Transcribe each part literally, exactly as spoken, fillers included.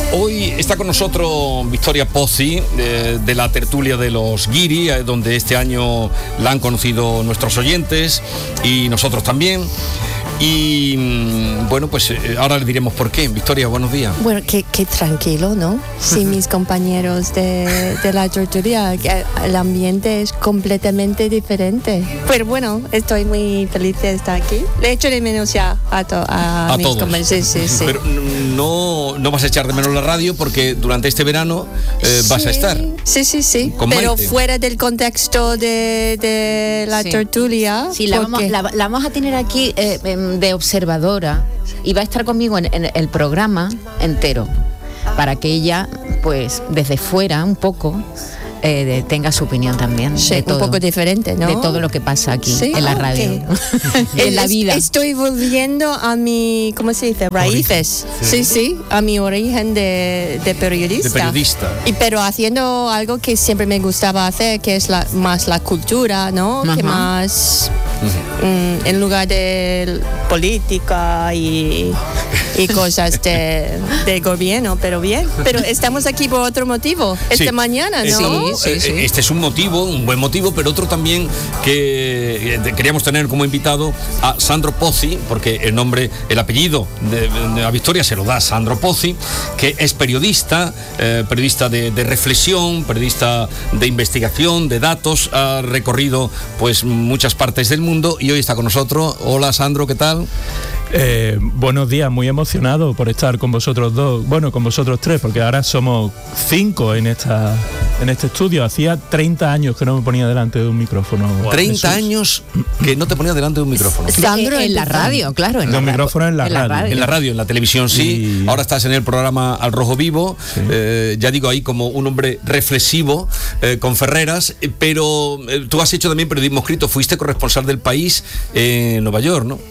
Hoy está con nosotros Victoria Pozzi, eh, de la tertulia de los Guiri, eh, donde este año la han conocido nuestros oyentes y nosotros también. Y bueno, pues eh, ahora le diremos por qué. Victoria, buenos días. Bueno, qué, qué tranquilo, ¿no? Sí, mis compañeros de, de la tertulia, el ambiente es completamente diferente. Pero bueno, estoy muy feliz de estar aquí. Le echo de menos ya a, to, a, a mis todos. compañeros. Sí, sí, sí. Pero no, no vas a echar de menos la radio porque durante este verano eh, vas sí, a estar. Sí, sí, sí. Con Pero Maite. fuera del contexto de, de la Sí. tertulia. Sí, la vamos, la, la vamos a tener aquí eh, de observadora y va a estar conmigo en, en el programa entero para que ella, pues desde fuera un poco eh, de, tenga su opinión también. Sí, de todo, un poco diferente, ¿no? de todo lo que pasa aquí Sí, en la ah, radio, okay. en la vida. Estoy volviendo a mi, ¿cómo se dice? Raíces. Sí, sí, sí, a mi origen de, de periodista. De periodista. Y pero haciendo algo que siempre me gustaba hacer, que es la, más la cultura, ¿no? Ajá. Que más mm, en lugar de política y, y cosas de, de gobierno, pero bien. Pero estamos aquí por otro motivo, esta Sí. mañana, Eh, ¿no? Sí, sí, sí. eh, Este es un motivo, un buen motivo, pero otro también que eh, queríamos tener como invitado a Sandro Pozzi, porque el nombre, el apellido de, de a Victoria se lo da Sandro Pozzi, que es periodista, eh, periodista de, de reflexión, periodista de investigación, de datos, ha recorrido pues muchas partes del mundo y hoy está con nosotros. Hola Sandro, ¿qué tal? Eh, buenos días, muy emocionado por estar con vosotros dos, bueno, con vosotros tres, porque ahora somos cinco en esta en este estudio. Hacía treinta años que no me ponía delante de un micrófono. treinta Jesús. años que no te ponía delante de un micrófono. Sandro, en, en la radio, claro. En Los la, ra- micrófonos en la radio. En la radio, en la televisión sí. Y- Ahora estás en el programa Al Rojo Vivo. Sí. Eh, ya digo ahí como un hombre reflexivo eh, con Ferreras. eh, Pero eh, tú has hecho también periodismo escrito. Fuiste corresponsal del País en Nueva York, ¿no?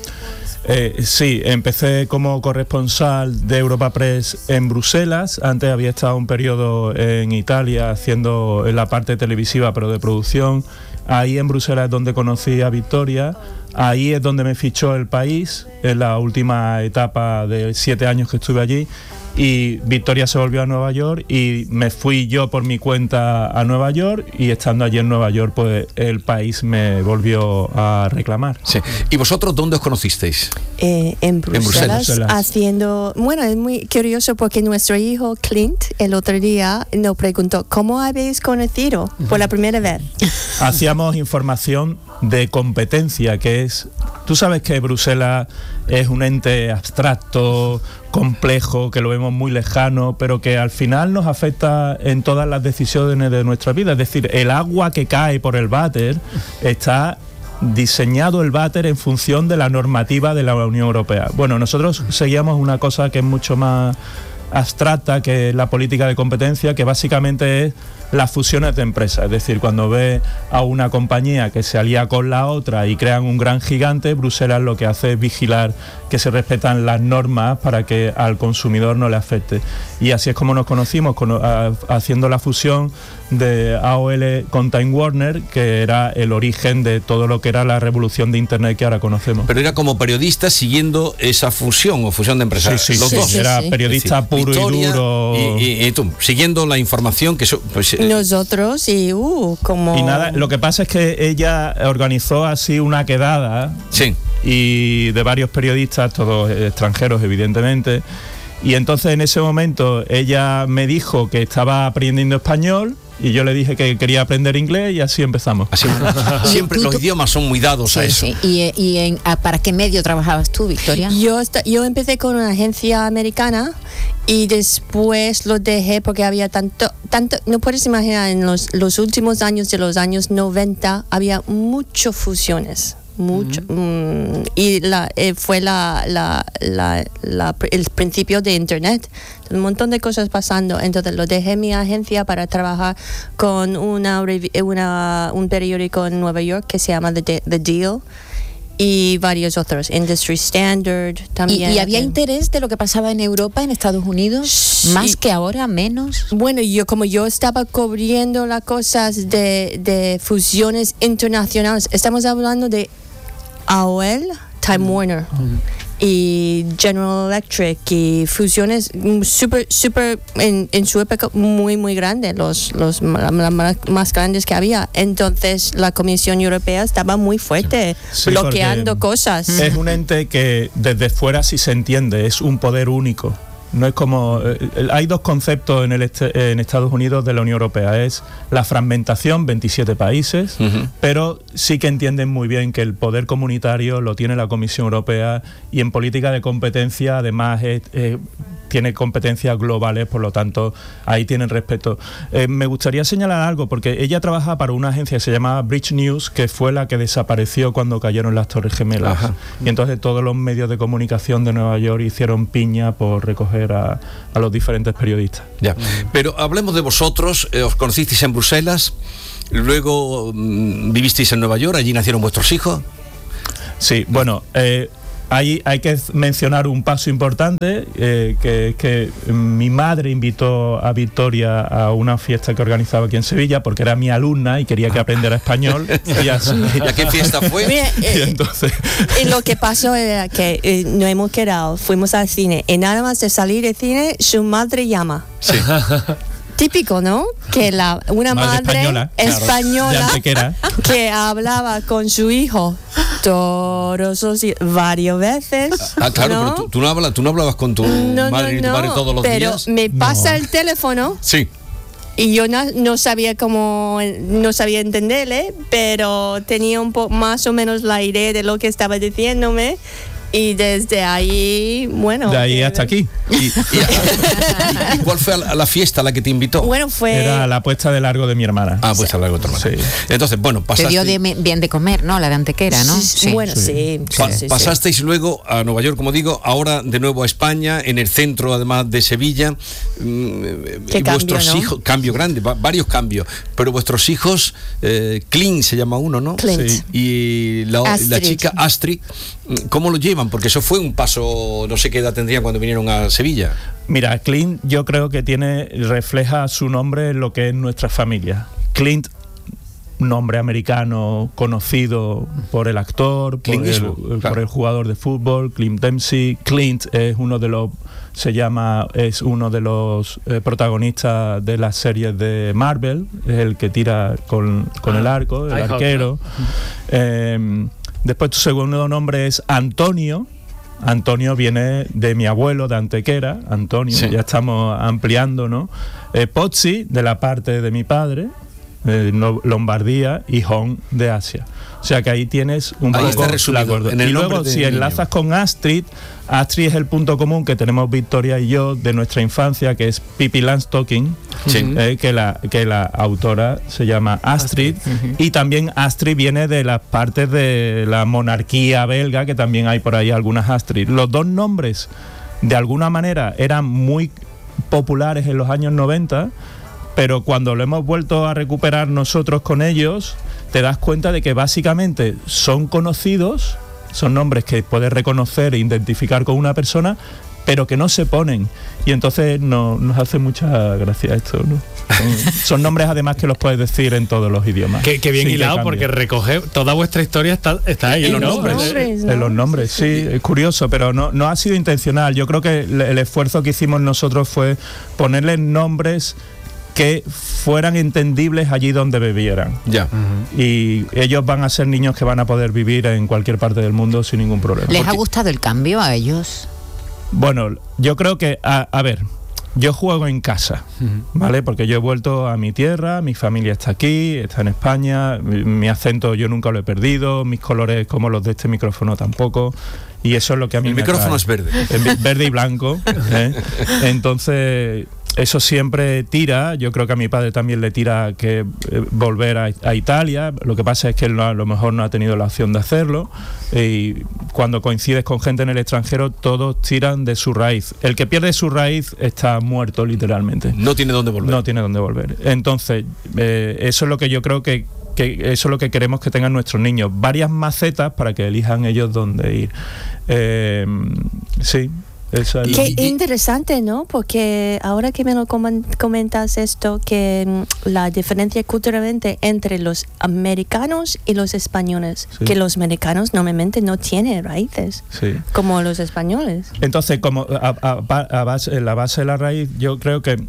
Eh, sí, empecé como corresponsal de Europa Press en Bruselas. Antes había estado un periodo en Italia haciendo la parte televisiva, pero de producción. Ahí en Bruselas es donde conocí a Victoria. Ahí es donde me fichó El País, en la última etapa de siete años que estuve allí. Y Victoria se volvió a Nueva York y me fui yo por mi cuenta a Nueva York, y estando allí en Nueva York, pues El País me volvió a reclamar. Sí. ¿Y vosotros dónde os conocisteis? Eh, en, Bruselas, Bruselas. haciendo, bueno, es muy curioso porque nuestro hijo Clint el otro día nos preguntó ¿cómo habéis conocido por la primera vez? Hacíamos información de competencia, que es, tú sabes que Bruselas es un ente abstracto, complejo, que lo vemos muy lejano, pero que al final nos afecta en todas las decisiones de nuestra vida. Es decir, el agua que cae por el váter está diseñado el váter en función de la normativa de la Unión Europea. Bueno, nosotros seguíamos una cosa que es mucho más abstracta, que es la política de competencia, que básicamente es las fusiones de empresas. Es decir, cuando ve a una compañía que se alía con la otra y crean un gran gigante, Bruselas lo que hace es vigilar que se respetan las normas para que al consumidor no le afecte. Y así es como nos conocimos, con, a, haciendo la fusión de A O L con Time Warner, que era el origen de todo lo que era la revolución de Internet que ahora conocemos. Pero era como periodista siguiendo esa fusión o fusión de empresas. Sí, sí, los sí, dos. sí, era sí. periodista Es decir, puro Victoria y duro. Y, y- y tú, siguiendo la información que eso, pues, eh, Nosotros y uh, como... Y nada, lo que pasa es que ella organizó así una quedada, sí. y de varios periodistas, todos extranjeros evidentemente, y entonces en ese momento ella me dijo que estaba aprendiendo español y yo le dije que quería aprender inglés y así empezamos. Así, siempre tú- los tú- idiomas son muy dados a Sí, eso. sí. ¿Y, eh, y en, a- para qué medio trabajabas tú, Victoria? Yo, esta- yo empecé con una agencia americana y después lo dejé porque había tanto, tanto no puedes imaginar, en los, los últimos años de los años noventa había muchas fusiones. Mucho, mm, y la, eh, fue la, la, la, la- el principio de Internet, un montón de cosas pasando. Entonces lo dejé mi agencia para trabajar con una, revi- una un periódico en Nueva York que se llama The, De- The Deal y varios otros, Industry Standard ¿Y, también. y había interés de lo que pasaba en Europa, en Estados Unidos? Sí. ¿Más que ahora, menos? Bueno, yo como yo estaba cubriendo las cosas de, de fusiones internacionales, estamos hablando de A O L, Time Warner. y General Electric y fusiones súper, súper, en, en su época muy, muy grandes, los, los más, más grandes que había. Entonces la Comisión Europea estaba muy fuerte, sí, bloqueando cosas. Es un ente que desde fuera sí se entiende, es un poder único. No es como eh, hay dos conceptos en el este, en Estados Unidos de la Unión Europea, es la fragmentación, veintisiete países, uh-huh. pero sí que entienden muy bien que el poder comunitario lo tiene la Comisión Europea, y en política de competencia además es, eh, tiene competencias globales, por lo tanto ahí tienen respeto. Eh, me gustaría señalar algo, porque ella trabaja para una agencia que se llama Bridge News, que fue la que desapareció cuando cayeron las Torres Gemelas. Ajá. Y entonces todos los medios de comunicación de Nueva York hicieron piña por recoger a, a los diferentes periodistas. Ya. Pero hablemos de vosotros. Eh, os conocisteis en Bruselas, luego mmm, vivisteis en Nueva York, allí nacieron vuestros hijos. Sí, bueno, eh, Hay, hay que mencionar un paso importante, eh, que es que mi madre invitó a Victoria a una fiesta que organizaba aquí en Sevilla, porque era mi alumna y quería que aprendiera español. Y así, ¿Y a qué fiesta fue? Mira, eh, y entonces... y lo que pasó era que eh, nos hemos quedado, fuimos al cine, y nada más de salir del cine, su madre llama. Sí. Típico, ¿no? Que la, una madre, madre española, española claro, que hablaba con su hijo todos los días, varias veces. Ah, claro, ¿no? pero tú, tú, no hablas, tú no hablabas con tu no, madre y tu no, padre todos los pero días. Pero me pasa no. el teléfono. Sí. Y yo no, no sabía cómo, no sabía entenderle, pero tenía un poco más o menos la idea de lo que estaba diciéndome. Y desde ahí, bueno... De ahí hasta aquí. ¿Y, y, y, y cuál fue a la fiesta a la que te invitó? Bueno, fue... Era la puesta de largo de mi hermana. Ah, puesta de largo de tu hermana. Sí. Entonces, bueno, pasaste... Te dio de, bien de comer, ¿no? La de Antequera, ¿no? Sí, sí. Bueno, sí. Pa- sí, sí pasasteis sí. luego a Nueva York, como digo, ahora de nuevo a España, en el centro además de Sevilla. Qué y cambio, vuestros ¿no? hijos, cambio grande, va, varios cambios, pero vuestros hijos, eh, Clint se llama uno, ¿no? Clint. Sí. Y la, la chica Astrid, ¿cómo lo llevan? Porque eso fue un paso, no sé qué edad tendrían cuando vinieron a Sevilla. Mira, Clint yo creo que tiene, refleja su nombre en lo que es nuestra familia. Clint, nombre americano conocido por el actor, por el, Eastwood, por claro. el jugador de fútbol, Clint Dempsey. Clint es uno de los, se llama, es uno de los eh, protagonistas de las series de Marvel, es el que tira con, con el arco, el arquero. Eh, después tu segundo nombre es Antonio. Antonio viene de mi abuelo de Antequera, Antonio, sí. Ya estamos ampliando, ¿no? Eh, Pozzi, de la parte de mi padre, eh, no, Lombardía, y Hong, de Asia. O sea que ahí tienes un ahí poco la gordo. Y luego, si enlazas con Astrid, Astrid es el punto común que tenemos Victoria y yo de nuestra infancia, que es Pippi Langstocking, sí. eh, que, la, que la autora se llama Astrid, Astrid. Uh-huh. Y también Astrid viene de las partes de la monarquía belga, que también hay por ahí algunas Astrid. Los dos nombres, de alguna manera, eran muy populares en los años noventa, pero cuando lo hemos vuelto a recuperar nosotros con ellos, te das cuenta de que básicamente son conocidos, son nombres que puedes reconocer e identificar con una persona, pero que no se ponen. Y entonces no, nos hace mucha gracia esto, ¿no? Son, son nombres además que los puedes decir en todos los idiomas. Qué, qué bien hilado, porque recoge toda vuestra historia, está, está ahí en los nombres. nombres ¿no? En los nombres, sí, es curioso, pero no, no ha sido intencional. Yo creo que el, el esfuerzo que hicimos nosotros fue ponerle nombres que fueran entendibles allí donde vivieran. Ya. Uh-huh. Y ellos van a ser niños que van a poder vivir en cualquier parte del mundo sin ningún problema. ¿Les Porque, ha gustado el cambio a ellos? Bueno, yo creo que, a, a ver, yo juego en casa, uh-huh. ¿vale? Porque yo he vuelto a mi tierra, mi familia está aquí, está en España, mi, mi acento yo nunca lo he perdido, mis colores como los de este micrófono tampoco. Y eso es lo que a mí el me micrófono atrae. es verde. Verde y blanco. ¿eh? Entonces, eso siempre tira. Yo creo que a mi padre también le tira que eh, volver a, a Italia. Lo que pasa es que él no, a lo mejor no ha tenido la opción de hacerlo. Y cuando coincides con gente en el extranjero, todos tiran de su raíz. El que pierde su raíz está muerto, literalmente. No tiene dónde volver. No tiene dónde volver. Entonces, eh, eso es lo que yo creo que que eso es lo que queremos que tengan nuestros niños, varias macetas para que elijan ellos dónde ir. Eh, sí. Esa es Qué Y- y- interesante, ¿no? Porque ahora que me lo comen- comentas esto, que mm, la diferencia culturalmente entre los americanos y los españoles, Sí. que los americanos normalmente no tienen raíces, sí. como los españoles. Entonces, como a, a- a base, la base de la raíz, yo creo que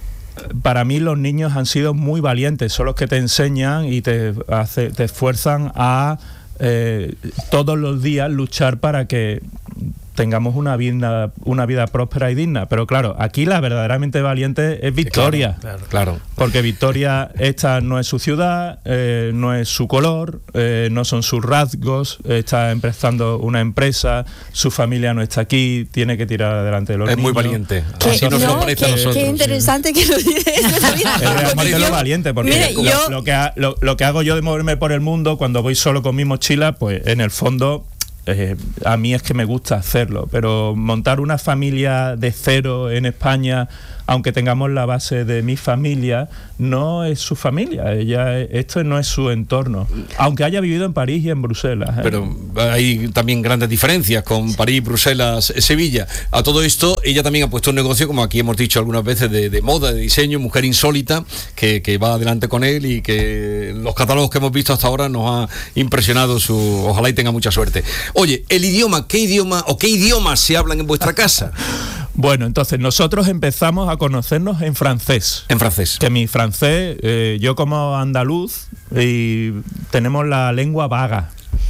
para mí los niños han sido muy valientes, son los que te enseñan y te, hace, te esfuerzan a eh, todos los días luchar para que tengamos una vida, una vida próspera y digna. Pero claro, aquí la verdaderamente valiente es Victoria. Claro, claro. Porque Victoria, esta no es su ciudad, eh, no es su color, eh, no son sus rasgos, está empezando una empresa, su familia no está aquí, tiene que tirar adelante de los Es niños. muy valiente. Qué, Así nos no, lo parece a qué- nosotros. qué interesante que lo dices. Es realmente lo valiente, porque Mire, lo, yo- lo que ha- lo, lo que hago yo de moverme por el mundo cuando voy solo con mi mochila, pues en el fondo eh, a mí es que me gusta hacerlo, pero montar una familia de cero en España, aunque tengamos la base de mi familia, no es su familia, ella esto no es su entorno, aunque haya vivido en París y en Bruselas. ¿eh? Pero hay también grandes diferencias con París, Bruselas, Sevilla. A todo esto, ella también ha puesto un negocio, como aquí hemos dicho algunas veces, de, de moda, de diseño, mujer insólita, que, que va adelante con él y que los catálogos que hemos visto hasta ahora nos ha impresionado. Su, ojalá y tenga mucha suerte. Oye, el idioma, ¿qué idioma o qué idiomas se hablan en vuestra casa? Bueno, entonces nosotros empezamos a conocernos en francés. En francés. Que mi francés, eh, yo como andaluz, y tenemos la lengua vaga.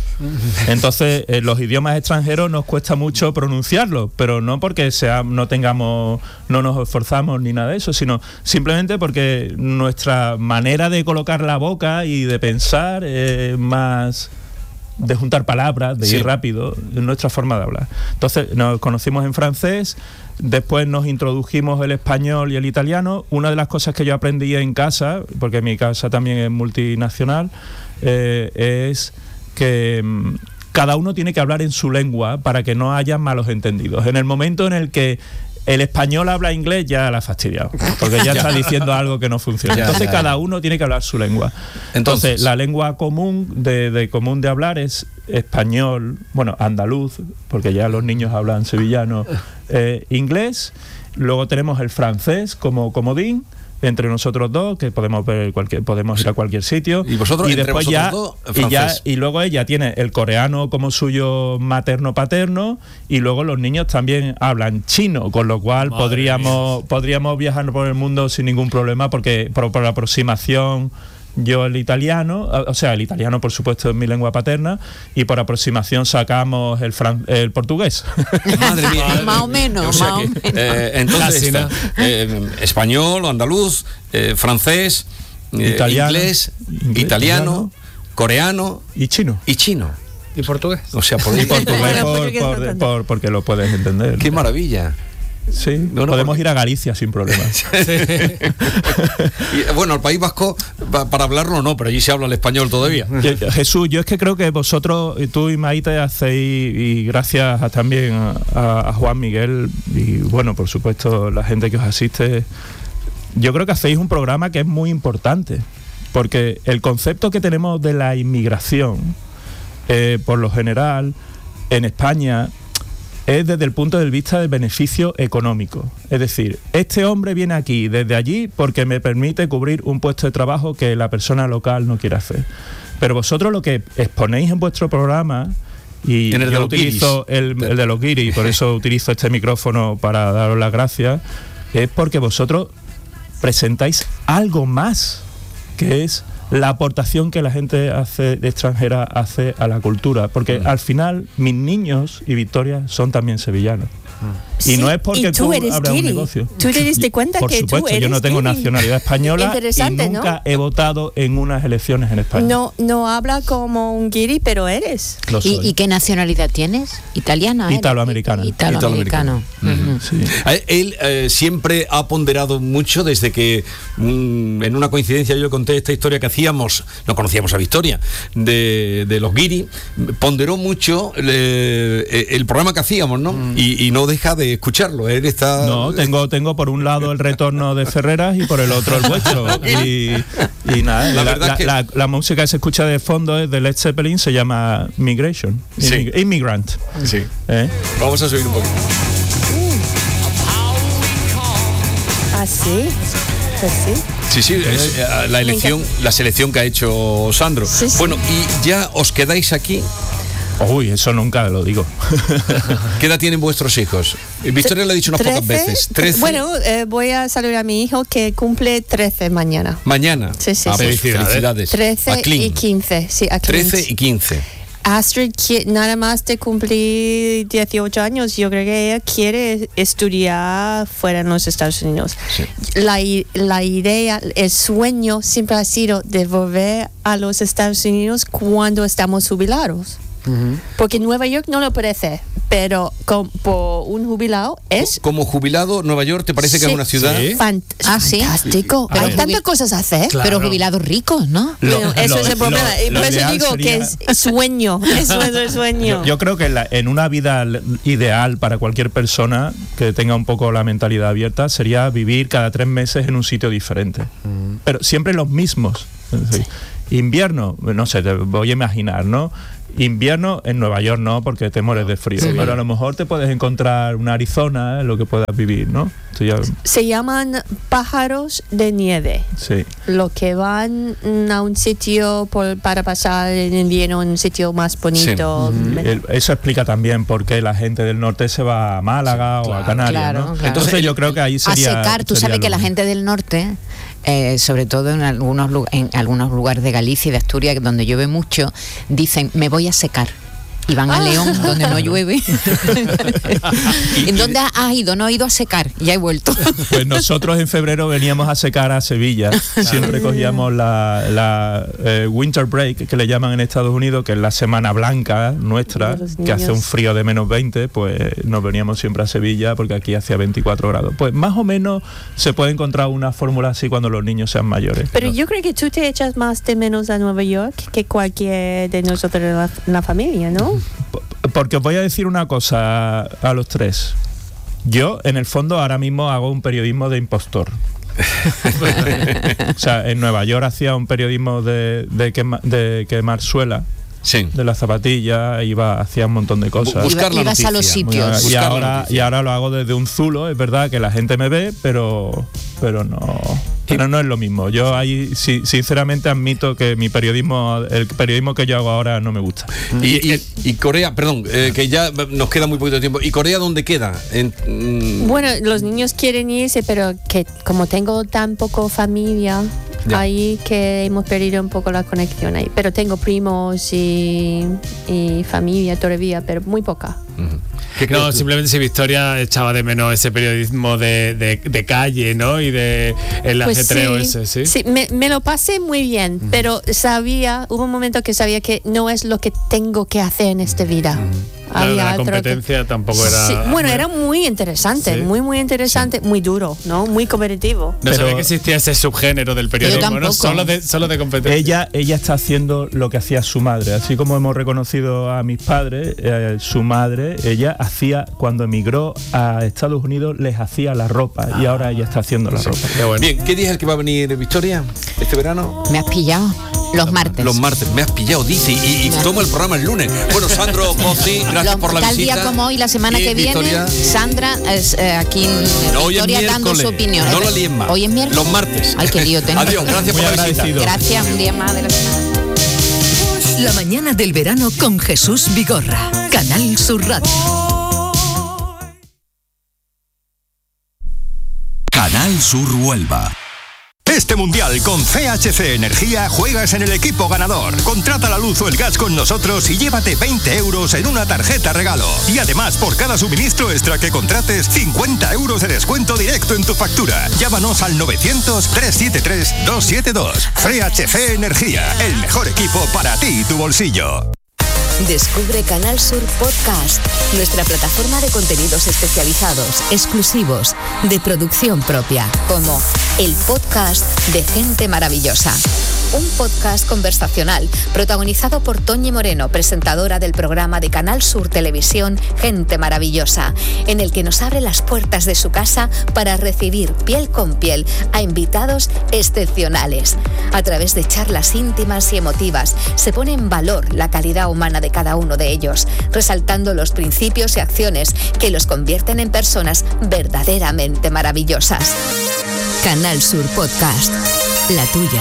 Entonces, eh, los idiomas extranjeros nos cuesta mucho pronunciarlos, pero no porque sea, no tengamos, no nos esforzamos ni nada de eso, sino simplemente porque nuestra manera de colocar la boca y de pensar es más de juntar palabras, de Sí. ir rápido, es nuestra forma de hablar. Entonces, nos conocimos en francés, después nos introdujimos el español y el italiano. Una de las cosas que yo aprendí en casa, porque mi casa también es multinacional, eh, es que mm, cada uno tiene que hablar en su lengua para que no haya malos entendidos. En el momento en el que el español habla inglés, ya la ha fastidiado, porque ya está diciendo algo que no funciona. Ya, Entonces ya, cada ya. uno tiene que hablar su lengua. Entonces, Entonces la lengua común de, de común de hablar es español, bueno, andaluz, porque ya los niños hablan sevillano, eh, inglés. Luego tenemos el francés como comodín entre nosotros dos, que podemos ver cualquier, podemos ir a cualquier sitio. Y vosotros, y entre después vosotros ya, dos, y ya francés. y luego ella tiene el coreano como suyo materno paterno, y luego los niños también hablan chino, con lo cual Madre podríamos podríamos viajar por el mundo sin ningún problema, porque por, por aproximación yo el italiano, o sea, el italiano por supuesto es mi lengua paterna, y por aproximación sacamos el, fran- el portugués. Madre mía. Más o menos, O sea más que, o menos. eh, entonces, Casi, está, ¿no? eh, español, andaluz, eh, francés, eh, Italiano, inglés, inglés, italiano, italiano. coreano Y chino. y chino. ¿Y portugués? O sea, por Y portugués Bueno, por- portugués por- no tanto. por- porque lo puedes entender. Qué maravilla. Sí, No, no, podemos porque- ir a Galicia sin problemas. Y, eh, bueno, al País Vasco, pa- para hablarlo no, pero allí se habla el español todavía. Yo- Jesús, yo es que creo que vosotros, tú y Maite, hacéis, y gracias a- también a, a Juan Miguel y bueno, por supuesto la gente que os asiste, yo creo que hacéis un programa que es muy importante, porque el concepto que tenemos de la inmigración, eh, por lo general, en España, es desde el punto de vista del beneficio económico. Es decir, este hombre viene aquí desde allí porque me permite cubrir un puesto de trabajo que la persona local no quiere hacer. Pero vosotros lo que exponéis en vuestro programa, y En el de yo los utilizo guiris. el, el de los guiris, por eso utilizo este micrófono para daros las gracias, es porque vosotros presentáis algo más, que es la aportación que la gente hace de extranjera hace a la cultura, porque Mm. al final mis niños y Victoria son también sevillanos. Y Sí, no es porque y tú tú eres abras un guiri. negocio. ¿Tú te diste cuenta Por que tú supuesto, yo eres no tengo guiri? nacionalidad española y Interesante, ¿no? nunca he votado en unas elecciones en España. No, no habla como un guiri, pero eres. Lo soy. ¿Y, y qué nacionalidad tienes? ¿Italiana? eres? Italoamericana. Italoamericano. Ujú. Sí. Eh, Él eh, siempre ha ponderado mucho desde que mm, en una coincidencia yo le conté esta historia que hacíamos, no conocíamos a Victoria, de, de los guiri, ponderó mucho eh, el programa que hacíamos, ¿no? Y, y no deja de escucharlo. Él está... No, tengo, tengo por un lado el retorno de Ferreras y por el otro el vuestro. Y, y nada, La la, verdad la- es que- la- la música que se escucha de fondo es de Led Zeppelin, se llama Migration, Sí. Immig- Immigrant. Sí. ¿eh? Vamos a subir un poquito. sí. Pues sí. Sí, sí, es eh, la elección, la selección que ha hecho Sandro. Sí, sí. Bueno, y ya os quedáis aquí. Uy, eso nunca lo digo. ¿Qué edad tienen vuestros hijos? Victoria lo ha dicho unas pocas veces. trece. Bueno, eh, voy a saludar a mi hijo que cumple trece mañana. Mañana. Sí, sí, ah, sí. pues felicidades. trece A Clint. y quince. Sí, a Clint. trece y quince. Astrid, nada más de cumplir dieciocho años, yo creo que ella quiere estudiar fuera en los Estados Unidos. Sí. La, la idea, el sueño siempre ha sido de volver a los Estados Unidos cuando estamos jubilados. Uh-huh. Porque Nueva York no lo parece, pero con, por un jubilado es... Como jubilado, Nueva York, ¿te parece sí, que es una ciudad? Sí. Fant- ah, sí. Fantástico. Pero hay tantas cosas a hacer. Claro. Pero jubilados ricos, ¿no? Lo, bueno, eso lo, es el problema. Lo, y por eso digo sería... que es sueño. Eso es el sueño. Yo, yo creo que la, en una vida ideal para cualquier persona que tenga un poco la mentalidad abierta sería vivir cada tres meses en un sitio diferente. Mm. Pero siempre los mismos. Es decir, sí. Invierno, no sé, te voy a imaginar, ¿no? Invierno en Nueva York no, porque te mueres de frío, sí, pero a lo mejor te puedes encontrar una Arizona, eh, lo que puedas vivir, ¿no? Ya... Se llaman pájaros de nieve. Sí. Lo que van a un sitio por, para pasar el invierno en un sitio más bonito. Sí. Mm-hmm. El, eso explica también por qué la gente del norte se va a Málaga sí, claro, o a Canarias, claro, ¿no? Claro. Entonces yo creo que ahí sería... A secar, tú sabes que la gente del norte... Eh, sobre todo en algunos, en algunos lugares de Galicia y de Asturias donde llueve mucho, dicen me voy a secar y van a León donde no llueve. ¿En dónde has ido? No he ido a secar, ya he vuelto. Pues nosotros en febrero veníamos a secar a Sevilla, siempre cogíamos la, la eh, winter break que le llaman en Estados Unidos, que es la semana blanca nuestra, que hace un frío de menos veinte, pues nos veníamos siempre a Sevilla porque aquí hacía veinticuatro grados. Pues más o menos se puede encontrar una fórmula así cuando los niños sean mayores. Pero yo creo que tú te echas más de menos a Nueva York que cualquier de nosotros en la, la familia, ¿no? Porque os voy a decir una cosa a los tres. Yo, en el fondo, ahora mismo hago un periodismo de impostor. O sea, en Nueva York hacía un periodismo de, de, quema, de quemar suela. Sí. De la zapatilla, iba, hacía un montón de cosas. Buscar la Ibas noticia. A los sitios. Y ahora, y ahora lo hago desde un zulo. Es verdad que la gente me ve, pero, pero no... Pero no es lo mismo. Yo ahí sí, sinceramente admito que mi periodismo, el periodismo que yo hago ahora no me gusta. Y, y, y Corea, perdón, eh, que ya nos queda muy poquito tiempo. ¿Y Corea dónde queda? En, mm... Bueno, los niños quieren irse, pero que como tengo tan poco familia, ya. Ahí que hemos perdido un poco la conexión ahí. Pero tengo primos y, y familia todavía, pero muy poca. Uh-huh. No, simplemente si Victoria echaba de menos ese periodismo de, de, de calle, ¿no? Y de el pues ajetreo sí, ese, ¿sí? Sí, me, me lo pasé muy bien, uh-huh. pero sabía, hubo un momento que sabía que no es lo que tengo que hacer en esta vida. Uh-huh. Claro, la competencia que... tampoco era... Sí, bueno, era muy interesante, sí. muy, muy interesante, sí. muy duro, ¿no? Muy competitivo. No pero... sabía que existía ese subgénero del periodismo, ¿no? Solo de, solo de competencia. Ella, ella está haciendo lo que hacía su madre. Así como hemos reconocido a mis padres, eh, su madre, ella hacía, cuando emigró a Estados Unidos, les hacía la ropa ah. y ahora ella está haciendo la sí. ropa. Qué bueno. Bien, ¿qué día es el que va a venir Victoria este verano? Me has pillado. Los martes. Los martes, me has pillado, dice, y, y toma el programa el lunes. Bueno, Sandro Pozzi, gracias Los, por la tal visita. Tal día como hoy, la semana y que Victoria. viene, Sandra es eh, aquí no, Victoria dando su opinión. No lo líes más. Hoy es miércoles. Los martes. Ay, qué lío tengo. Adiós, gracias Muy por la visita. Gracias, un día más de la semana. La mañana del verano con Jesús Vigorra. Canal Sur Radio. Canal Sur Huelva. Este mundial con C H C Energía juegas en el equipo ganador. Contrata la luz o el gas con nosotros y llévate veinte euros en una tarjeta regalo. Y además, por cada suministro extra que contrates, cincuenta euros de descuento directo en tu factura. Llámanos al novecientos, trescientos setenta y tres, doscientos setenta y dos. C H C Energía, el mejor equipo para ti y tu bolsillo. Descubre Canal Sur Podcast, nuestra plataforma de contenidos especializados, exclusivos, de producción propia, como el podcast de Gente Maravillosa. Un podcast conversacional protagonizado por Toñi Moreno, presentadora del programa de Canal Sur Televisión Gente Maravillosa, en el que nos abre las puertas de su casa para recibir piel con piel a invitados excepcionales. A través de charlas íntimas y emotivas se pone en valor la calidad humana de cada uno de ellos, resaltando los principios y acciones que los convierten en personas verdaderamente maravillosas. Canal Sur Podcast, la tuya.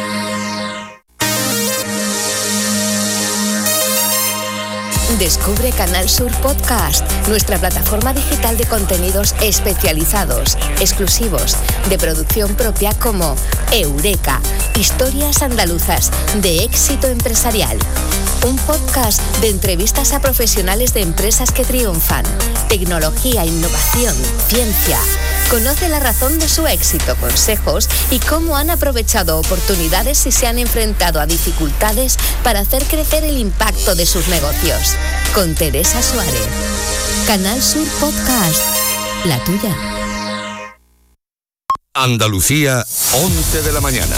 Descubre Canal Sur Podcast, nuestra plataforma digital de contenidos especializados, exclusivos, de producción propia como Eureka, historias andaluzas de éxito empresarial. Un podcast de entrevistas a profesionales de empresas que triunfan, tecnología, innovación, ciencia. Conoce la razón de su éxito, consejos y cómo han aprovechado oportunidades y se han enfrentado a dificultades para hacer crecer el impacto de sus negocios. Con Teresa Suárez. Canal Sur Podcast, la tuya. Andalucía, once de la mañana.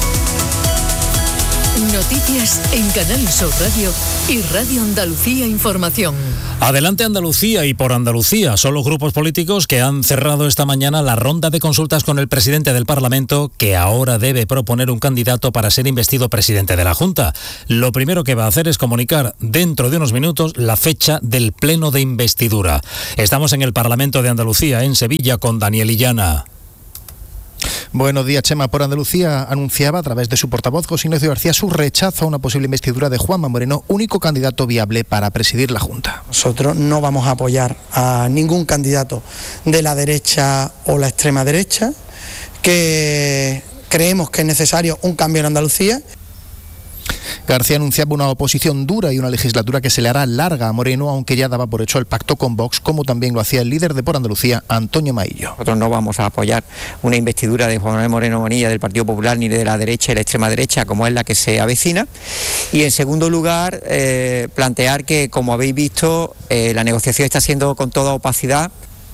Noticias en Canal Sur Radio y Radio Andalucía Información. Adelante Andalucía y por Andalucía son los grupos políticos que han cerrado esta mañana la ronda de consultas con el presidente del Parlamento, que ahora debe proponer un candidato para ser investido presidente de la Junta. Lo primero que va a hacer es comunicar dentro de unos minutos la fecha del pleno de investidura. Estamos en el Parlamento de Andalucía, en Sevilla, con Daniel Illana. Buenos días, Chema. Por Andalucía anunciaba a través de su portavoz José Ignacio García su rechazo a una posible investidura de Juanma Moreno, único candidato viable para presidir la Junta. Nosotros no vamos a apoyar a ningún candidato de la derecha o la extrema derecha, que creemos que es necesario un cambio en Andalucía. García anunciaba una oposición dura y una legislatura que se le hará larga a Moreno, aunque ya daba por hecho el pacto con Vox, como también lo hacía el líder de Por Andalucía, Antonio Maillo. Nosotros no vamos a apoyar una investidura de Juan Manuel Moreno Bonilla del Partido Popular, ni de la derecha y la extrema derecha, como es la que se avecina. Y en segundo lugar, eh, plantear que, como habéis visto, eh, la negociación está siendo con toda opacidad.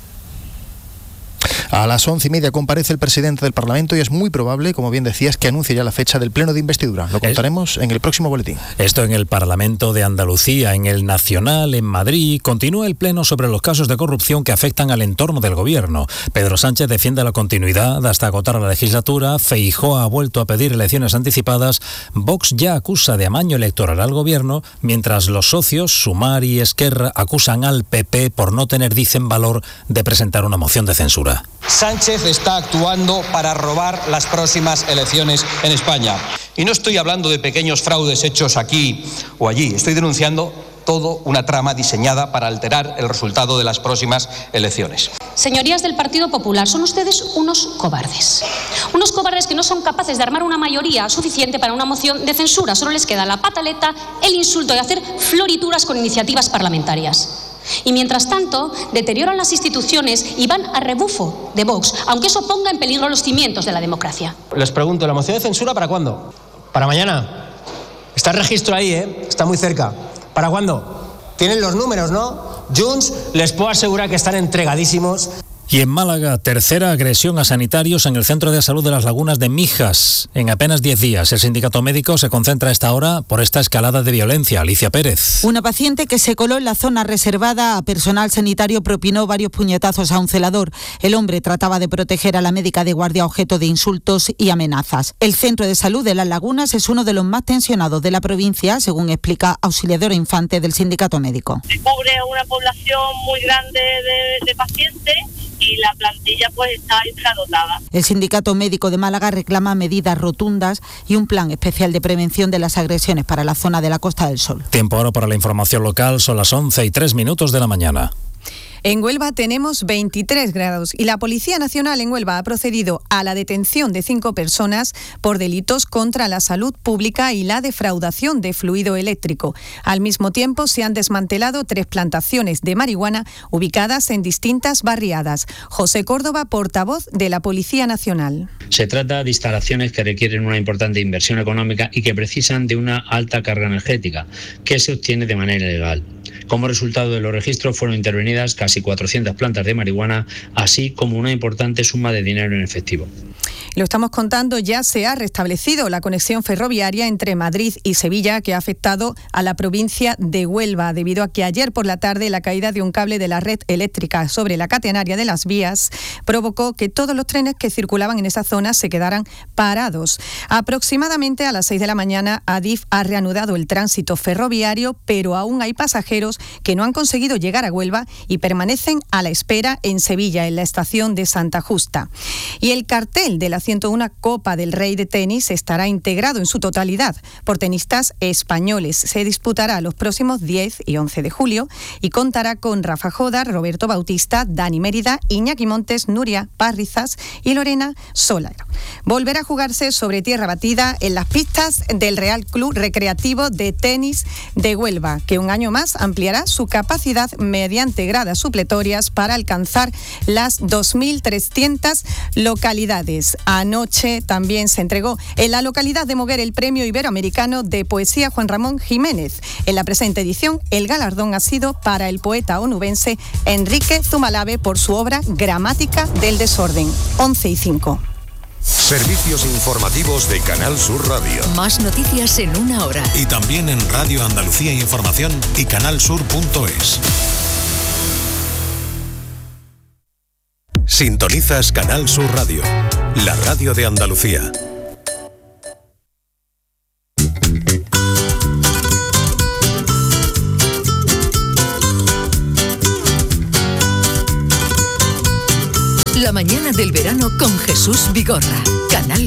A las once y media comparece el presidente del Parlamento y es muy probable, como bien decías, que anuncie ya la fecha del pleno de investidura. Lo contaremos en el próximo boletín. Esto en el Parlamento de Andalucía. En el Nacional, en Madrid, continúa el pleno sobre los casos de corrupción que afectan al entorno del gobierno. Pedro Sánchez defiende la continuidad hasta agotar la legislatura. Feijóo ha vuelto a pedir elecciones anticipadas. Vox ya acusa de amaño electoral al gobierno, mientras los socios, Sumar y Esquerra, acusan al P P por no tener, dicen, valor de presentar una moción de censura. Sánchez está actuando para robar las próximas elecciones en España. Y no estoy hablando de pequeños fraudes hechos aquí o allí, estoy denunciando todo una trama diseñada para alterar el resultado de las próximas elecciones. Señorías del Partido Popular, son ustedes unos cobardes. Unos cobardes que no son capaces de armar una mayoría suficiente para una moción de censura. Solo les queda la pataleta, el insulto y hacer florituras con iniciativas parlamentarias. Y mientras tanto, deterioran las instituciones y van a rebufo de Vox, aunque eso ponga en peligro los cimientos de la democracia. Les pregunto, ¿la moción de censura para cuándo? ¿Para mañana? Está el registro ahí, ¿eh? Está muy cerca. ¿Para cuándo? Tienen los números, ¿no? Junts, les puedo asegurar que están entregadísimos. Y en Málaga, tercera agresión a sanitarios en el Centro de Salud de las Lagunas de Mijas. En apenas diez días, el sindicato médico se concentra a esta hora por esta escalada de violencia. Alicia Pérez. Una paciente que se coló en la zona reservada a personal sanitario propinó varios puñetazos a un celador. El hombre trataba de proteger a la médica de guardia objeto de insultos y amenazas. El Centro de Salud de las Lagunas es uno de los más tensionados de la provincia, según explica Auxiliadora Infante del sindicato médico. Cubre una población muy grande de, de pacientes y la plantilla pues está infradotada. El Sindicato Médico de Málaga reclama medidas rotundas y un plan especial de prevención de las agresiones para la zona de la Costa del Sol. Tiempo ahora para la información local, son las once y tres minutos de la mañana. En Huelva tenemos veintitrés grados y la Policía Nacional en Huelva ha procedido a la detención de cinco personas por delitos contra la salud pública y la defraudación de fluido eléctrico. Al mismo tiempo se han desmantelado tres plantaciones de marihuana ubicadas en distintas barriadas. José Córdoba, portavoz de la Policía Nacional. Se trata de instalaciones que requieren una importante inversión económica y que precisan de una alta carga energética, que se obtiene de manera ilegal. Como resultado de los registros fueron intervenidas casi cuatrocientas plantas de marihuana, así como una importante suma de dinero en efectivo. Lo estamos contando, ya se ha restablecido la conexión ferroviaria entre Madrid y Sevilla, que ha afectado a la provincia de Huelva, debido a que ayer por la tarde la caída de un cable de la red eléctrica sobre la catenaria de las vías provocó que todos los trenes que circulaban en esa zona se quedaran parados. Aproximadamente a las seis de la mañana, Adif ha reanudado el tránsito ferroviario, pero aún hay pasajeros que no han conseguido llegar a Huelva y permanecen a la espera en Sevilla, en la estación de Santa Justa. Y el cartel de la ciento una Copa del Rey de tenis estará integrado en su totalidad por tenistas españoles. Se disputará los próximos diez y once de julio y contará con Rafa Jodar, Roberto Bautista, Dani Mérida, Iñaki Montes, Nuria Parrizas y Lorena Solaro. Volverá a jugarse sobre tierra batida en las pistas del Real Club Recreativo de Tenis de Huelva, que un año más ampliará su capacidad mediante gradas supletorias para alcanzar las dos mil trescientas localidades. Anoche también se entregó en la localidad de Moguer el Premio Iberoamericano de Poesía Juan Ramón Jiménez. En la presente edición, el galardón ha sido para el poeta onubense Enrique Zumalave por su obra Gramática del Desorden. once y cinco. Servicios informativos de Canal Sur Radio. Más noticias en una hora. Y también en Radio Andalucía Información y canalsur punto es. Sintonizas Canal Sur Radio, la radio de Andalucía. La mañana del verano con Jesús Vigorra. Canal